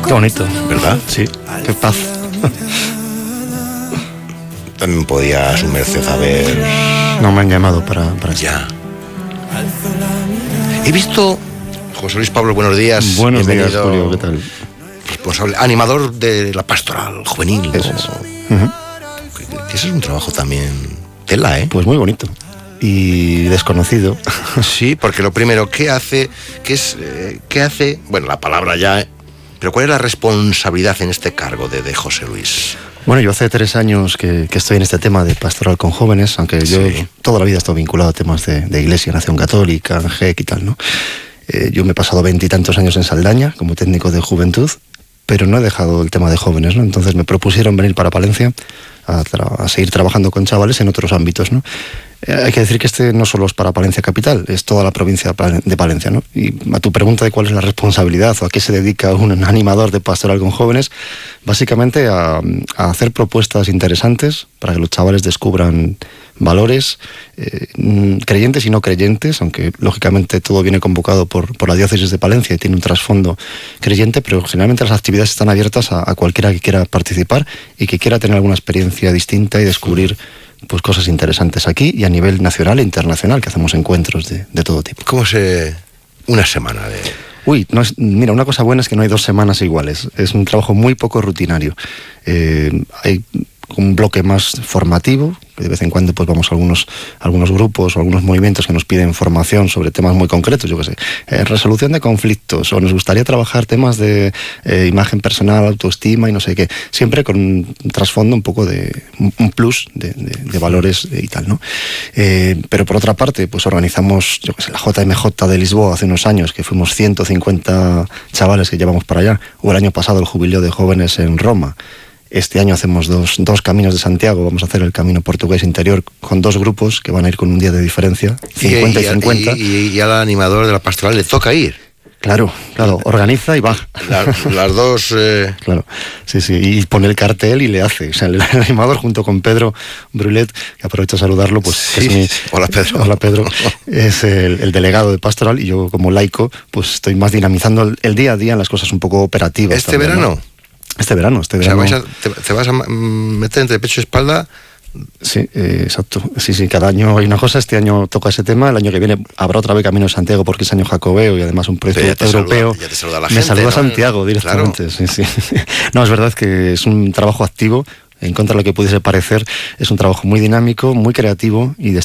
Qué bonito. ¿Verdad? Sí, qué paz. También podía su merced haber... No me han llamado para esto. Ya. He visto... José Luis Pablo, buenos días. Buenos días, Julio, ¿qué tal? Responsable, animador de la pastoral juvenil. Eso es. Que ese es un trabajo también... Tela, ¿eh? Pues muy bonito. Y desconocido. Sí, porque lo primero, ¿qué hace? ¿Qué hace? Bueno, la palabra ya... Pero ¿cuál es la responsabilidad en este cargo de José Luis? Bueno, yo hace 3 años que estoy en este tema de pastoral con jóvenes, aunque yo toda la vida he estado vinculado a temas de Iglesia, Nación Católica, GEC y tal, ¿no? Yo me he pasado 20 y tantos años en Saldaña como técnico de juventud, pero no he dejado el tema de jóvenes, ¿no? Entonces me propusieron venir para Palencia a seguir trabajando con chavales en otros ámbitos, ¿no? Hay que decir que este no solo es para Palencia Capital, es toda la provincia de Palencia, ¿no? Y a tu pregunta de cuál es la responsabilidad o a qué se dedica un animador de pastoral con jóvenes, básicamente a hacer propuestas interesantes para que los chavales descubran valores creyentes y no creyentes, aunque lógicamente todo viene convocado por la diócesis de Palencia y tiene un trasfondo creyente, pero generalmente las actividades están abiertas a cualquiera que quiera participar y que quiera tener alguna experiencia distinta y descubrir pues cosas interesantes aquí y a nivel nacional e internacional, que hacemos encuentros de todo tipo. ¿Cómo una semana de...? Uy, mira, una cosa buena es que no hay 2 semanas iguales. Es un trabajo muy poco rutinario. Hay un bloque más formativo, que de vez en cuando pues vamos a algunos grupos o algunos movimientos que nos piden formación sobre temas muy concretos, yo qué sé, resolución de conflictos, o nos gustaría trabajar temas de imagen personal, autoestima y no sé qué, siempre con un trasfondo un poco de un plus de valores y tal, ¿no? Pero por otra parte, pues organizamos, yo qué sé, la JMJ de Lisboa hace unos años, que fuimos 150 chavales que llevamos para allá, o el año pasado el jubileo de jóvenes en Roma. Este año hacemos dos caminos de Santiago. Vamos a hacer el camino portugués interior con 2 grupos que van a ir con un día de diferencia, 50 y 50. Y al animador de la pastoral le toca ir. Claro, organiza y va. Las dos... Claro, sí, y pone el cartel y le hace. O sea, el animador junto con Pedro Brulet, que aprovecho a saludarlo, pues sí. Hola, Pedro. Hola, Pedro. Es el delegado de pastoral, y yo como laico, pues estoy más dinamizando el día a día en las cosas un poco operativas. ¿Este también, verano? ¿No? Este verano. O sea, te vas a meter entre pecho y espalda. Sí, exacto. Sí, cada año hay una cosa. Este año toca ese tema. El año que viene habrá otra vez Camino de Santiago, porque es año jacobeo y además un proyecto europeo. Ya te saluda la gente, me saluda Santiago directamente. Claro. Sí. No, es verdad que es un trabajo activo. En contra de lo que pudiese parecer, es un trabajo muy dinámico, muy creativo y de